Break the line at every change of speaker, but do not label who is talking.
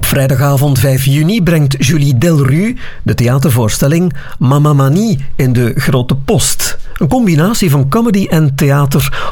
vrijdagavond 5 juni brengt Julie Delru de theatervoorstelling Mamma Manie in de Grote Post. Een combinatie van comedy en theater